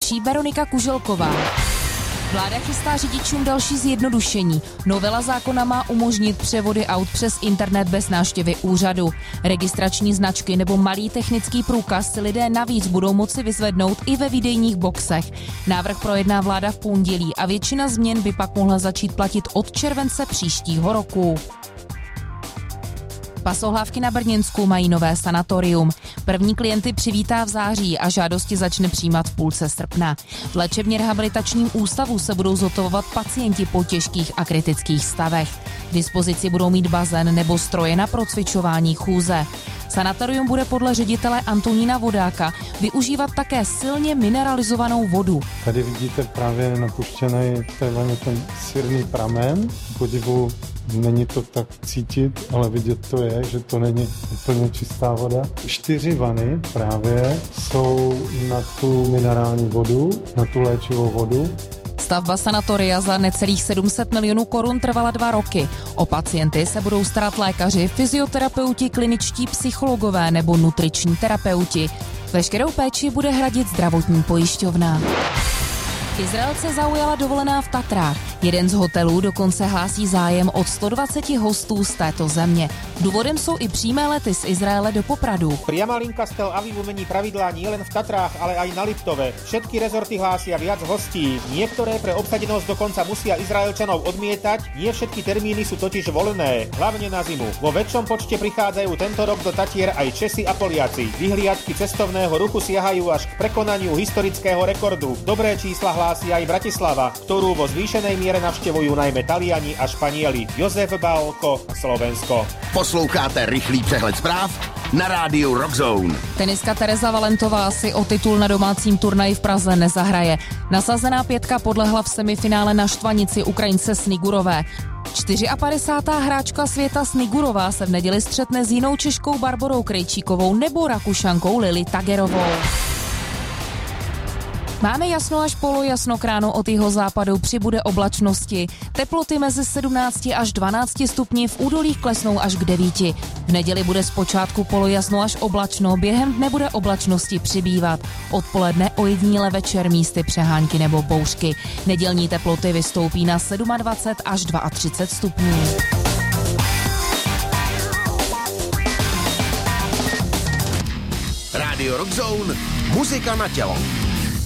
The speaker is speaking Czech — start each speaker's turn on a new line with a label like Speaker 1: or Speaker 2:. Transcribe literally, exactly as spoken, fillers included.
Speaker 1: mluvčí Veronika Kuželková. Vláda chystá řidičům další zjednodušení. Novela zákona má umožnit převody aut přes internet bez návštěvy úřadu. Registrační značky nebo malý technický průkaz si lidé navíc budou moci vyzvednout i ve výdejních boxech. Návrh projedná vláda v pondělí a většina změn by pak mohla začít platit od července příštího roku. Pasohlávky na Brněnsku mají nové sanatorium. První klienty přivítá v září a žádosti začne přijímat v půlce srpna. V léčebně rehabilitačním ústavu se budou zotavovat pacienti po těžkých a kritických stavech. K dispozici budou mít bazén nebo stroje na procvičování chůze. Sanatorium bude podle ředitele Antonína Vodáka využívat také silně mineralizovanou vodu.
Speaker 2: Tady vidíte právě napuštěný ten sirný pramen. Podivu není to tak cítit, ale vidět to je, že to není úplně čistá voda. Čtyři vany právě jsou na tu minerální vodu, na tu léčivou vodu.
Speaker 1: Stavba sanatoria za necelých sedm set milionů korun trvala dva roky. O pacienty se budou starat lékaři, fyzioterapeuti, kliničtí psychologové nebo nutriční terapeuti. Veškerou péči bude hradit zdravotní pojišťovna. Izraelce zaujala dovolená v Tatrách. Jeden z hotelů dokonce hlásí zájem od sto dvacet hostů z této země. Důvodem jsou i přímé lety z Izraele do Popradu.
Speaker 3: Priama linka z Tel Avivu mení pravidlá nielen v Tatrách, ale aj na Liptove. Všetky rezorty hlásia viac hostí. Niektoré pre obsadenosť dokonca musia Izraelčanov odmietať, nie všetky termíny sú totiž voľné, hlavne na zimu. Vo väčšom počte prichádzajú tento rok do Tatier aj Česi a Poliaci. Vyhliadky cestovného ruchu siahajú až k prekonaniu historického rekordu. Dobré čísla hlási aj Bratislava, ktorú vo zvýšenej miere navštevujú najmä Taliani a Španieli. Jozef Bálko, Slovensko.
Speaker 4: Posloucháte rychlý přehled zpráv na rádiu Rockzone.
Speaker 1: Tenistka Tereza Valentová si o titul na domácím turnaji v Praze nezahraje. Nasazená pětka podlehla v semifinále na štvanici Ukrajince Snigurové. padesátá čtyři hráčka světa Snigurová se v neděli střetne s jinou Češkou Barborou Krejčíkovou nebo Rakušankou Lili Tagerovou. Máme jasno až polojasno, k ránu od jihozápadu přibude oblačnosti. Teploty mezi sedmnácti až dvanácti stupni, v údolích klesnou až k devíti. V neděli bude zpočátku polojasno až oblačno, během dne bude oblačnosti přibývat. Odpoledne ojediníle večer místy přehánky nebo bouřky. Nedělní teploty vystoupí na dvacet sedm až třicet dva stupňů.
Speaker 4: Rádio Rockzone, muzika na tělo.